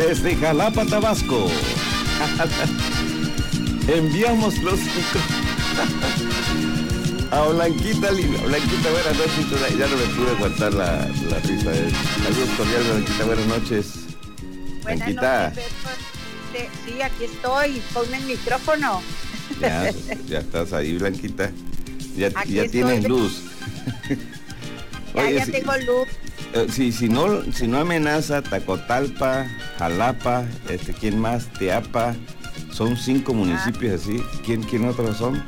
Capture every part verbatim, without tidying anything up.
Desde Jalapa, Tabasco, enviamos los a Blanquita Linda. Blanquita, buenas noches. Ya no me pude aguantar la, la risa. Saludos cordiales, Blanquita, buenas noches. Buenas Blanquita. noches, Beto. Sí, aquí estoy. Ponme el micrófono. Ya, ya estás ahí, Blanquita. Ya, ya estoy. tienes luz. Ya, Oye, ya si, tengo luz. Eh, si, si, no, si no amenaza, Tacotalpa, Jalapa, este, ¿quién más? Teapa, son cinco municipios así. ¿Quién, quién otros son?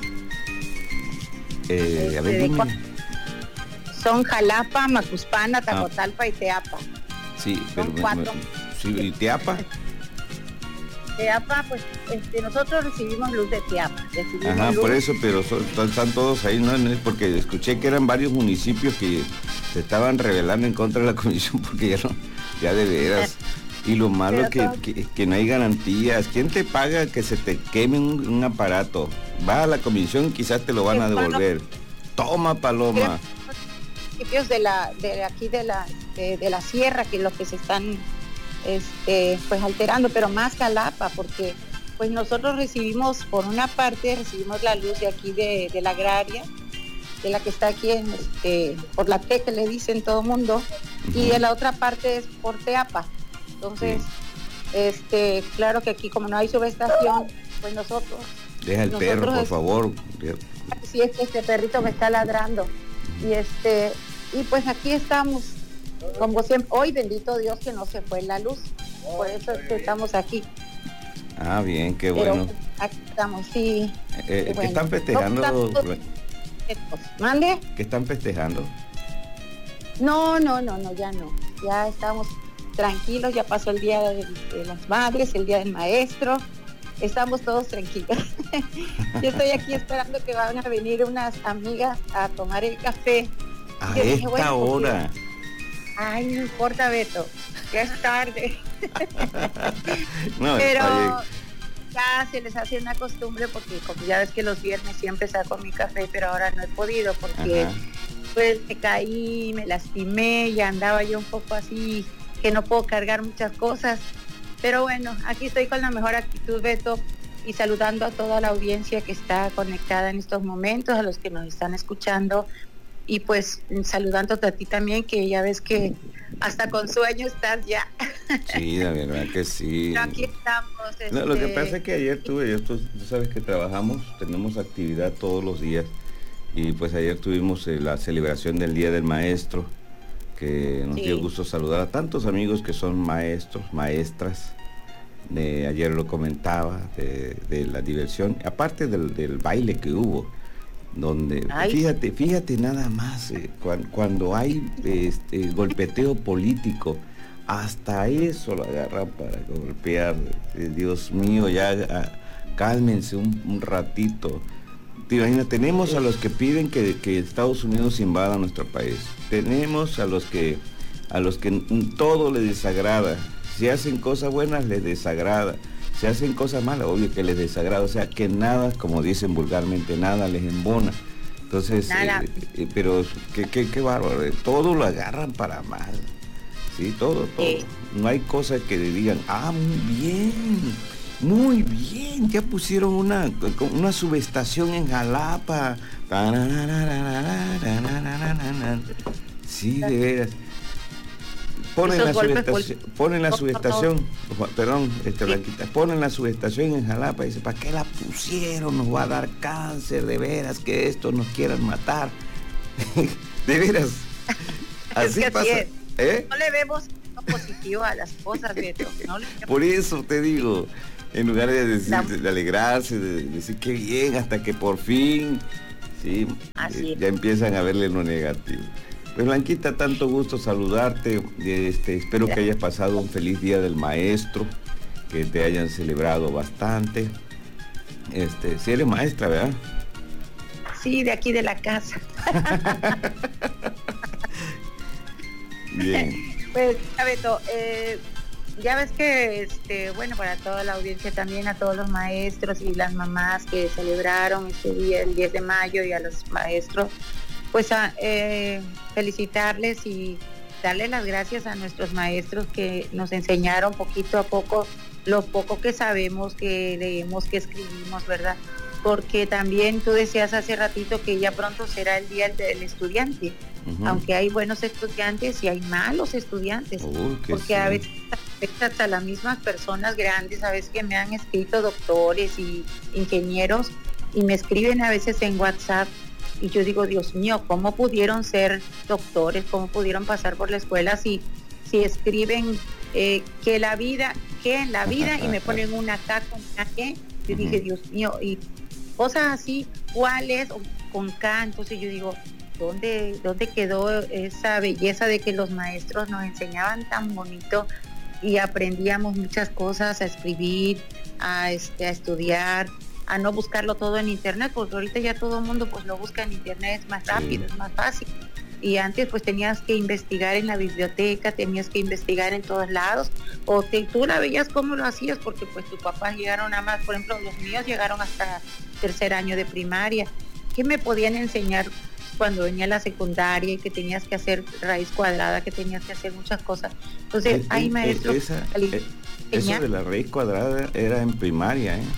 Eh, Este, a ver, de dime. cu- Son Jalapa, Macuspana, Tacotalpa ah. y Teapa. Sí, pero Son me, cuatro. me, sí, ¿y Teapa? Teapa, pues este, nosotros recibimos luz de Teapa. Recibimos Ajá, luz. por eso, pero son, están, están todos ahí, ¿no? No es porque escuché que eran varios municipios que se estaban rebelando en contra de la comisión porque ya no, ya de veras. Y lo malo que, que, que no hay garantías. ¿Quién te paga que se te queme un, un aparato? Vas a la comisión y quizás te lo van a devolver. Toma, Paloma. Municipios de la, de aquí de la, de, de la sierra, que los que se están este, pues alterando, pero más Jalapa, porque pues nosotros recibimos, por una parte, recibimos la luz de aquí de, de la agraria, de la que está aquí en este, por la T que le dicen todo el mundo, uh-huh. y de la otra parte es por Teapa. Entonces, sí. este, claro que aquí como no hay subestación, pues nosotros... Deja el nosotros perro, por es, favor. Sí, es que este perrito me está ladrando. Uh-huh. Y este, y pues aquí estamos, como siempre, hoy bendito Dios que no se fue la luz, por eso es que estamos aquí. Ah, bien, qué Pero bueno. Aquí estamos, sí. Eh, eh, ¿Qué bueno. están festejando? No, ¿Mande? ¿Qué están festejando? No, no, no, no, ya no. Ya estamos tranquilos, ya pasó el día de, de las madres, el día del maestro. Estamos todos tranquilos. Yo estoy aquí esperando que van a venir unas amigas a tomar el café. A Yo esta dije, bueno, hora. Porque... Ay, no importa, Beto, ya es tarde. No, pero ya se les hace una costumbre porque como ya ves que los viernes siempre saco mi café, pero ahora no he podido porque Ajá. pues me caí, me lastimé y andaba yo un poco así que no puedo cargar muchas cosas. Pero bueno, aquí estoy con la mejor actitud, Beto, y saludando a toda la audiencia que está conectada en estos momentos, a los que nos están escuchando. Y pues saludándote a ti también, que ya ves que hasta con sueño estás ya. Sí, la verdad que sí. Pero aquí estamos. Este... No, lo que pasa es que ayer tuve, yo, tú, tú sabes que trabajamos, tenemos actividad todos los días, y pues ayer tuvimos eh, la celebración del Día del Maestro, que nos sí. dio gusto saludar a tantos amigos que son maestros, maestras. De, ayer lo comentaba, de, de la diversión, aparte del, del baile que hubo. Donde, Ay. fíjate, fíjate nada más, eh, cuando, cuando hay este, golpeteo político, hasta eso lo agarran para golpear. Eh, Dios mío, ya a, cálmense un, un ratito. Te imaginas, tenemos a los que piden que, que Estados Unidos invada nuestro país. Tenemos a los que a los que todo les desagrada. Si hacen cosas buenas, les desagrada. Si hacen cosas malas, obvio que les desagrada, o sea, que nada, como dicen vulgarmente, nada les embona. Entonces, eh, eh, pero qué, qué, qué bárbaro, todo lo agarran para mal, ¿sí? Todo, todo. Sí. No hay cosas que le digan, ah, muy bien, muy bien, ya pusieron una, una subestación en Jalapa. Sí, de veras. Ponen la, subestación, ponen la subestación, perdón, este, Blanquita, ponen la subestación en Jalapa y dice, ¿para qué la pusieron? Nos va a dar cáncer, de veras, que esto nos quieran matar. De veras. Así es que pasa. Es. ¿Eh? No le vemos positivo a las cosas, Beto. No le vemos... Por eso te digo, en lugar de, decir, la... de alegrarse, de decir qué bien, hasta que por fin, sí, eh, ya empiezan a verle lo negativo. Pues Blanquita, tanto gusto saludarte, este, espero que hayas pasado un feliz día del maestro, que te hayan celebrado bastante. Este, si eres maestra, ¿verdad? Sí, de aquí de la casa. Bien. Pues, Beto, eh, ya ves que, este, bueno, para toda la audiencia también, a todos los maestros y las mamás que celebraron este día, el diez de mayo, y a los maestros, pues a eh, felicitarles y darle las gracias a nuestros maestros que nos enseñaron poquito a poco, lo poco que sabemos, que leemos, que escribimos, ¿verdad? Porque también tú decías hace ratito que ya pronto será el día del estudiante, uh-huh. aunque hay buenos estudiantes y hay malos estudiantes, uh, porque sí. a veces hasta las mismas personas grandes, sabes que me han escrito doctores y ingenieros y me escriben a veces en WhatsApp y yo digo, Dios mío, ¿cómo pudieron ser doctores? ¿Cómo pudieron pasar por la escuela si, si escriben eh, que la vida, que en la vida y me ponen una K con una G? Yo dije, Dios mío, y cosas así, ¿cuáles? Con K, entonces yo digo, ¿dónde, dónde quedó esa belleza de que los maestros nos enseñaban tan bonito y aprendíamos muchas cosas, a escribir, a, este, a estudiar, a no buscarlo todo en internet, porque ahorita ya todo el mundo pues lo busca en internet, es más rápido, sí. es más fácil. Y antes pues tenías que investigar en la biblioteca, tenías que investigar en todos lados, o te, tú la veías cómo lo hacías, porque pues tus papás llegaron nada más, por ejemplo, los míos llegaron hasta tercer año de primaria. ¿Qué me podían enseñar cuando venía la secundaria y que tenías que hacer raíz cuadrada, que tenías que hacer muchas cosas? Entonces es, hay es, maestros... Esa, es, eso de la raíz cuadrada era en primaria, ¿eh?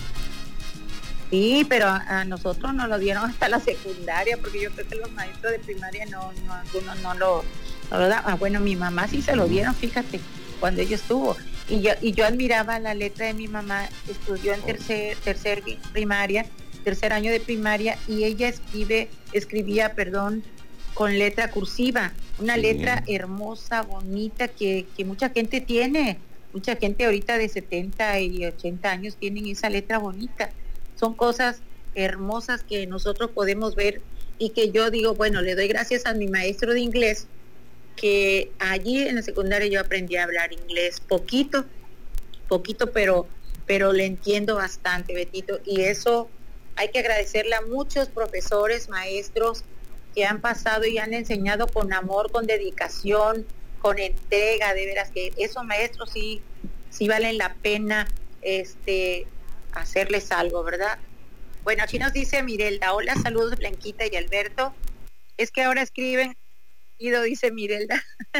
Sí, pero a, a nosotros nos lo dieron hasta la secundaria, porque yo creo que los maestros de primaria no, no algunos no lo, no lo daban. Ah, bueno, mi mamá sí se lo dieron, fíjate, cuando ella estuvo. Y yo, y yo admiraba la letra de mi mamá, estudió en tercer, tercer primaria, tercer año de primaria, y ella escribe, escribía, perdón, con letra cursiva, una sí. letra hermosa, bonita, que, que mucha gente tiene, mucha gente ahorita de setenta y ochenta años tienen esa letra bonita. Son cosas hermosas que nosotros podemos ver y que yo digo, bueno, le doy gracias a mi maestro de inglés, que allí en la secundaria yo aprendí a hablar inglés poquito, poquito, pero, pero le entiendo bastante, Betito, y eso hay que agradecerle a muchos profesores, maestros que han pasado y han enseñado con amor, con dedicación, con entrega, de veras que esos maestros sí, sí valen la pena, este... hacerles algo, ¿verdad? Bueno, aquí nos dice Mirelda, hola, saludos Blanquita y Alberto, es que ahora escriben, Ido, dice Mirelda,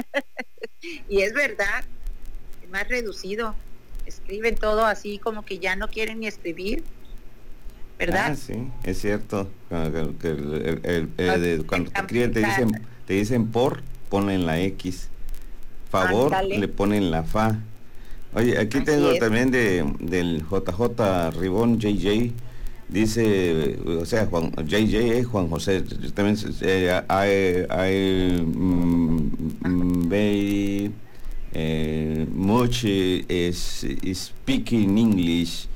y es verdad, es más reducido, escriben todo así como que ya no quieren ni escribir, ¿verdad? Ah, sí, es cierto, que el, el, el, el, el, cuando te escriben te dicen, te dicen por, ponen la X, favor, Ándale. le ponen la fa. Oye, aquí Así tengo es. también de del J J Ribón J J, dice, o sea, Juan J J es Juan José, también eh, I, I mm, very eh, much is, is speaking English.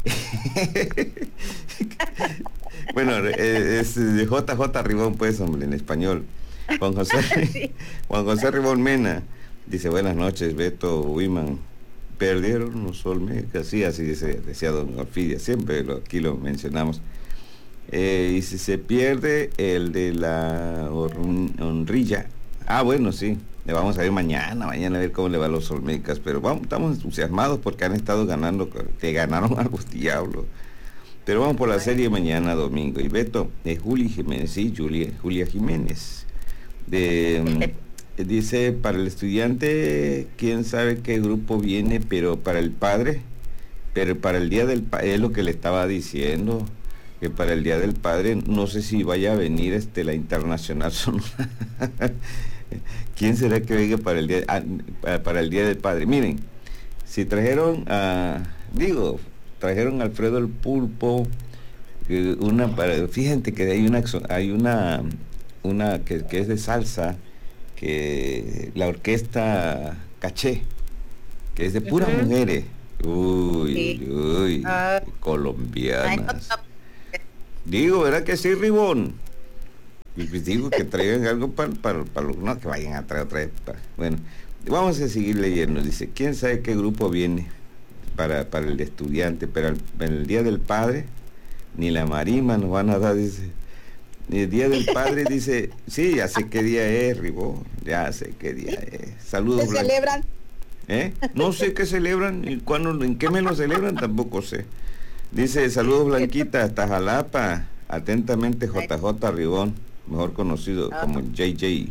Bueno, es de J J Ribón, pues, hombre, en español. Juan José, sí. Juan José Ribón Mena, dice, buenas noches, Beto Wiman. Perdieron los Olmecas, sí, así dice, decía don Orfidia, siempre lo, aquí lo mencionamos. Eh, y si se pierde el de la honrilla, ah, bueno, sí, le vamos a ver mañana, mañana a ver cómo le va a los Olmecas, pero vamos, estamos entusiasmados porque han estado ganando, que ganaron a los diablos. Pero vamos por la serie mañana, domingo. Y Beto, de Julia Jiménez, sí, Julia, Julia Jiménez, de... Dice, para el estudiante, quién sabe qué grupo viene, pero para el padre, pero para el día del padre, es lo que le estaba diciendo, que para el día del padre, no sé si vaya a venir este la Internacional Sonora. ¿Quién será que venga para el día, ah, para el día del padre? Miren, si trajeron a, digo, trajeron a Alfredo el Pulpo, una, fíjate que hay una, hay una, una que, que es de salsa, que la orquesta Caché, que es de puras uh-huh. mujeres, uy, sí. uy, uh, colombianas. No, no. Digo, ¿verdad que sí, Ribón? Y pues digo que traigan algo para, para, para los, no que vayan a traer otra vez. Para, bueno, vamos a seguir leyendo. Dice, ¿quién sabe qué grupo viene para, para el estudiante? Pero el, el Día del Padre, ni la marima nos van a dar, dice. El Día del Padre, dice, sí, ya sé qué día es, Ribón, ya sé qué día es. Saludos. ¿Qué celebran? ¿Eh? No sé qué celebran, y cuándo, en qué me lo celebran, tampoco sé. Dice, saludos Blanquita, hasta Jalapa, atentamente J J Ribón, mejor conocido como J J.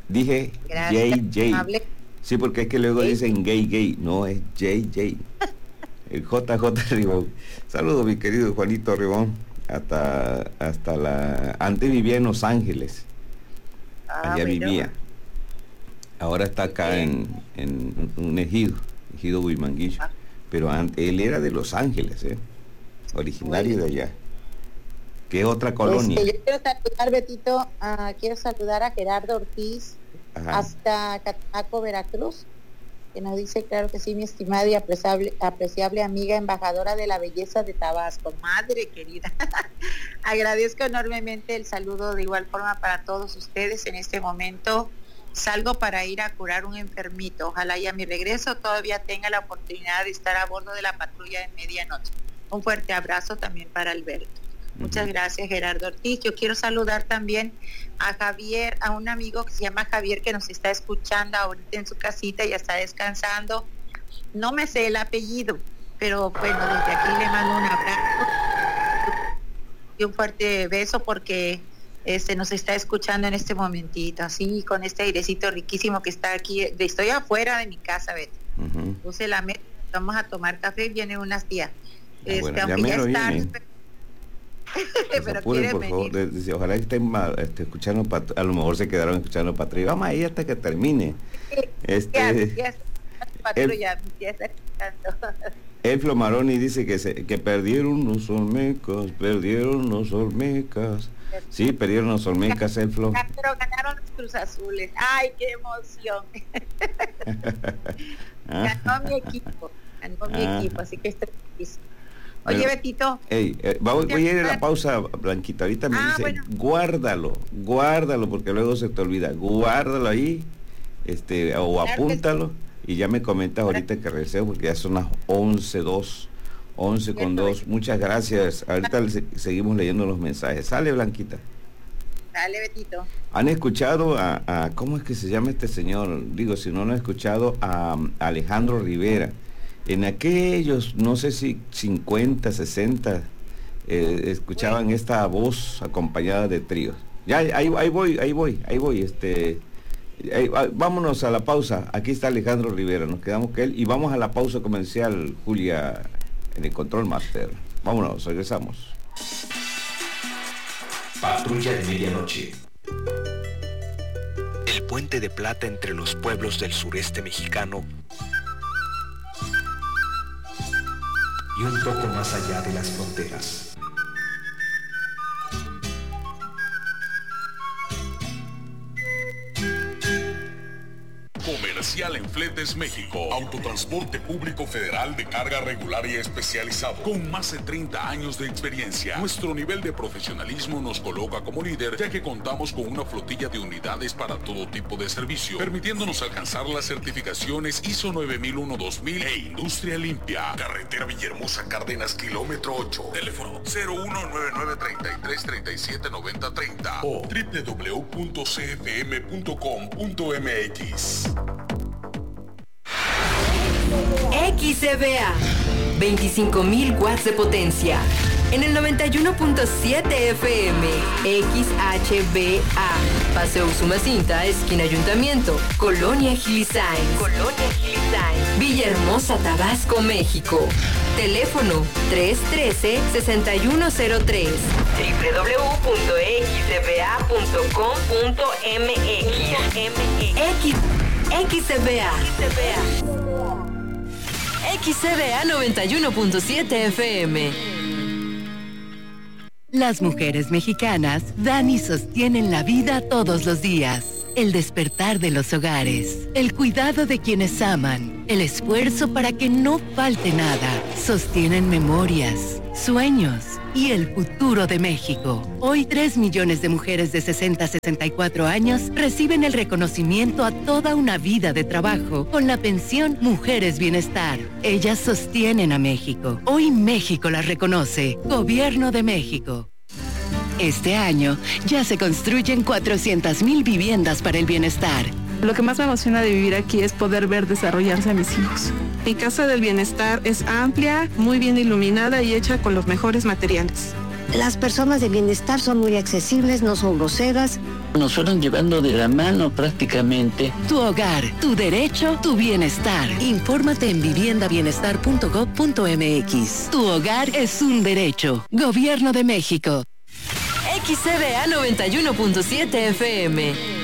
Dije Gracias, J J. Sí, porque es que luego ¿Sí? dicen gay, gay. No, es J J. El J J Ribón. Saludos, mi querido Juanito Ribón. Hasta, hasta la... Antes vivía en Los Ángeles. Ah, Allá bueno. vivía. Ahora está acá sí. en, en un ejido, ejido Huimanguillo. Ah. Pero antes, él era de Los Ángeles, ¿eh? Originario bueno. de allá. ¿Qué otra colonia? Este, yo quiero saludar, Betito, uh, quiero saludar a Gerardo Ortiz, Ajá. hasta Catemaco, Veracruz, que nos dice, claro que sí, mi estimada y apreciable, apreciable amiga embajadora de la belleza de Tabasco. Madre querida, agradezco enormemente el saludo de igual forma para todos ustedes. En este momento salgo para ir a curar un enfermito. Ojalá y a mi regreso todavía tenga la oportunidad de estar a bordo de la patrulla de medianoche. Un fuerte abrazo también para Alberto. Muchas gracias, Gerardo Ortiz. Yo quiero saludar también a Javier, a un amigo que se llama Javier, que nos está escuchando ahorita en su casita, ya está descansando. No me sé el apellido, pero bueno, desde aquí le mando un abrazo y un fuerte beso porque este nos está escuchando en este momentito, así con este airecito riquísimo que está aquí. Estoy afuera de mi casa, Beto. Uh-huh. Puse la mesa, vamos a tomar café, vienen unas tías. Ah, este, bueno, aunque ya, ya es tarde, pero apuren, por favor, de, de, ojalá estén este, escuchando, pat, a lo mejor se quedaron escuchando patrulla. Vamos ahí hasta que termine. Sí, este, ya, ya, patrulla, el, ya está escuchando. Elflo Maroni dice que se, que perdieron los olmecas, perdieron los olmecas. Sí, perdieron los olmecas, Elflo. Pero ganaron los Cruz Azules. Ay, qué emoción. Ganó mi equipo, ganó ah. mi equipo, así que estoy feliz. Oye, bueno, Betito. Hey, eh, voy, voy a ir a la pausa, Blanquita. Ahorita me ah, dice, bueno. guárdalo, guárdalo, porque luego se te olvida. Guárdalo ahí, este, o claro apúntalo, sí. Y ya me comentas ahorita que regresé, porque ya son las once, dos, once con dos. Muchas gracias. Ahorita le, seguimos leyendo los mensajes. Sale, Blanquita. Dale, Betito. ¿Han escuchado a, a, cómo es que se llama este señor? Digo, si no lo han escuchado, a, a Alejandro Rivera. En aquellos, no sé si cincuenta, sesenta, eh, escuchaban bueno. esta voz acompañada de tríos. Ya, ahí, ahí voy, ahí voy, ahí voy, este, ahí, vámonos a la pausa. Aquí está Alejandro Rivera, nos quedamos con él y vamos a la pausa comercial, Julia, en el Control Master. Vámonos, regresamos. Patrulla de Medianoche. El puente de plata entre los pueblos del sureste mexicano y un poco más allá de las fronteras. Comercial en Fletes México. Autotransporte público federal de carga regular y especializado. Con más de treinta años de experiencia, nuestro nivel de profesionalismo nos coloca como líder, ya que contamos con una flotilla de unidades para todo tipo de servicio, permitiéndonos alcanzar las certificaciones I S O nueve mil uno dos mil e Industria Limpia. Carretera Villahermosa Cárdenas, kilómetro ocho. Teléfono cero uno nueve nueve, treinta y tres, treinta y siete, noventa, treinta o doble u doble u doble u punto c f m punto com punto m x. X C B A, veinticinco mil watts de potencia. En el noventa y uno punto siete F M, X H B A, Paseo Usumacinta, esquina Ayuntamiento, Colonia Gilisain, Colonia Gilisain, Villahermosa, Tabasco, México. Teléfono tres uno tres, seis uno cero tres, doble u doble u doble u punto x c b a punto com punto m x. X C B A. X C B A noventa y uno punto siete F M. Las mujeres mexicanas dan y sostienen la vida todos los días. El despertar de los hogares, el cuidado de quienes aman, el esfuerzo para que no falte nada. Sostienen memorias, sueños y el futuro de México. Hoy tres millones de mujeres de sesenta a sesenta y cuatro años reciben el reconocimiento a toda una vida de trabajo con la pensión Mujeres Bienestar. Ellas sostienen a México. Hoy México las reconoce. Gobierno de México. Este año ya se construyen cuatrocientas mil viviendas para el bienestar. Lo que más me emociona de vivir aquí es poder ver desarrollarse a mis hijos. Mi casa del bienestar es amplia, muy bien iluminada y hecha con los mejores materiales. Las personas de bienestar son muy accesibles, no son groseras. Nos fueron llevando de la mano prácticamente. Tu hogar, tu derecho, tu bienestar. Infórmate en vivienda bienestar punto gob punto eme equis. Tu hogar es un derecho. Gobierno de México. X C B A noventa y uno punto siete F M.